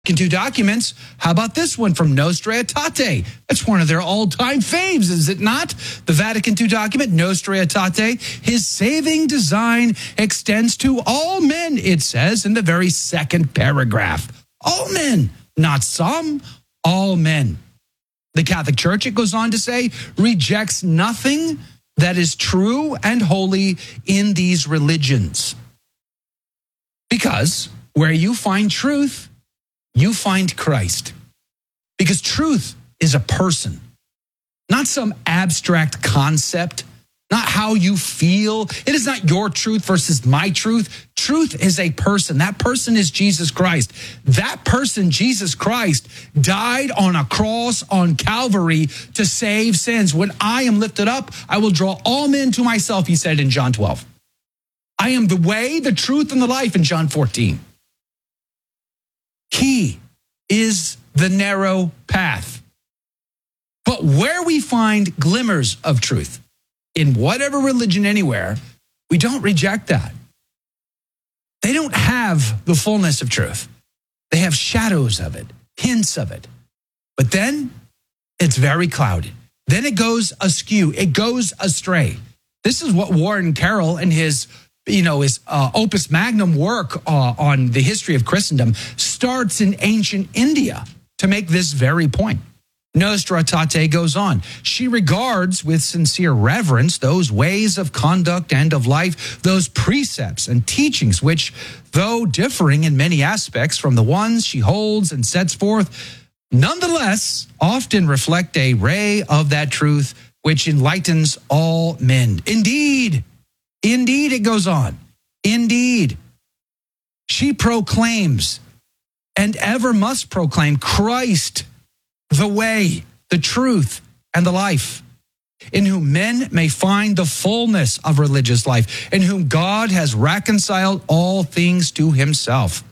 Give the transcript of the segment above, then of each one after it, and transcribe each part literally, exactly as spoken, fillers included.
Two documents. How about this one from Nostra Aetate? That's one of their all-time faves, is it not? The Vatican Two document, Nostra Aetate. His saving design extends to all men, it says in the very second paragraph. All men, not some, all men. The Catholic Church, it goes on to say, rejects nothing that is true and holy in these religions. Because where you find truth, you find Christ. Because truth is a person, not some abstract concept, not how you feel. It is not your truth versus my truth. Truth is a person. That person is Jesus Christ. That person, Jesus Christ, died on a cross on Calvary to save sins. When I am lifted up, I will draw all men to myself, he said in John twelve. I am the way, the truth, and the life in John fourteen. Key is the narrow path. But where we find glimmers of truth, in whatever religion anywhere, we don't reject that. They don't have the fullness of truth. They have shadows of it, hints of it. But then it's very clouded. Then it goes askew. It goes astray. This is what Warren Carroll and his you know, his uh, opus magnum work uh, on the history of Christendom starts in ancient India to make this very point. Nostra Aetate goes on. She regards with sincere reverence those ways of conduct and of life, those precepts and teachings which, though differing in many aspects from the ones she holds and sets forth, nonetheless often reflect a ray of that truth which enlightens all men. Indeed, Indeed, it goes on. Indeed, she proclaims and ever must proclaim Christ, the way, the truth, and the life, in whom men may find the fullness of religious life, in whom God has reconciled all things to himself.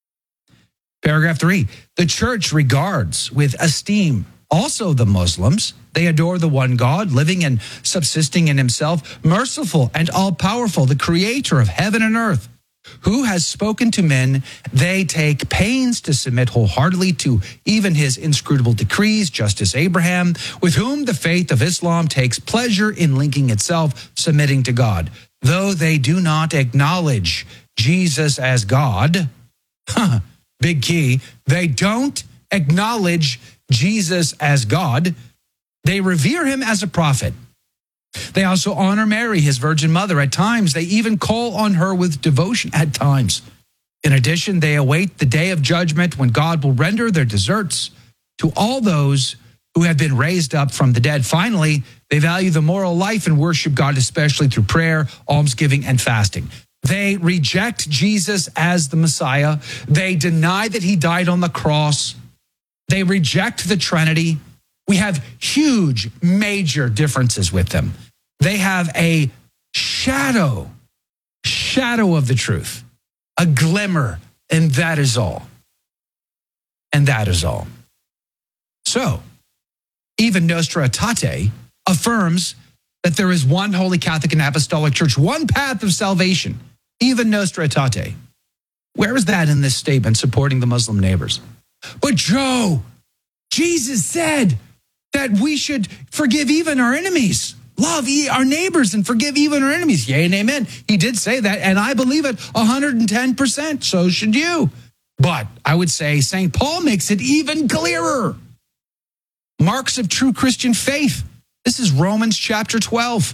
Paragraph three, the church regards with esteem also the Muslims. They adore the one God, living and subsisting in himself, merciful and all-powerful, the creator of heaven and earth, who has spoken to men. They take pains to submit wholeheartedly to even his inscrutable decrees, just as Abraham, with whom the faith of Islam takes pleasure in linking itself, submitting to God. Though they do not acknowledge Jesus as God, huh, big key, they don't acknowledge Jesus as God. They revere him as a prophet. They also honor Mary, his virgin mother. At times, they even call on her with devotion at times. In addition, they await the day of judgment when God will render their deserts to all those who have been raised up from the dead. Finally, they value the moral life and worship God, especially through prayer, almsgiving, and fasting. They reject Jesus as the Messiah. They deny that he died on the cross. They reject the Trinity. We have huge, major differences with them. They have a shadow, shadow of the truth, a glimmer, and that is all. And that is all. So, even Nostra Aetate affirms that there is one Holy Catholic and Apostolic Church, one path of salvation, even Nostra Aetate. Where is that in this statement supporting the Muslim neighbors? But Joe, Jesus said that we should forgive even our enemies, love our neighbors and forgive even our enemies. Yea and amen. He did say that, and I believe it one hundred ten percent. So should you. But I would say Saint Paul makes it even clearer. Marks of true Christian faith. This is Romans chapter twelve.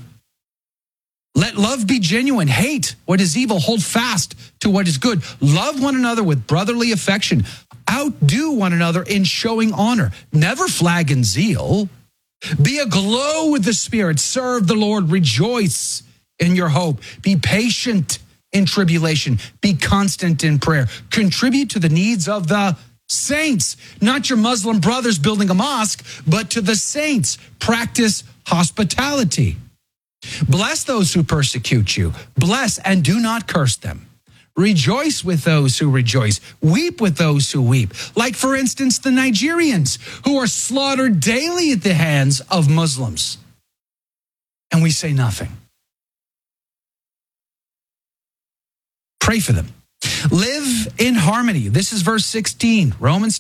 Let love be genuine. Hate what is evil. Hold fast to what is good. Love one another with brotherly affection. Outdo one another in showing honor. Never flag in zeal. Be aglow with the Spirit. Serve the Lord. Rejoice in your hope. Be patient in tribulation. Be constant in prayer. Contribute to the needs of the saints. Not your Muslim brothers building a mosque, but to the saints. Practice hospitality. Bless those who persecute you. Bless and do not curse them. Rejoice with those who rejoice. Weep with those who weep. Like, for instance, the Nigerians who are slaughtered daily at the hands of Muslims. And we say nothing. Pray for them. Live in harmony. This is verse sixteen, Romans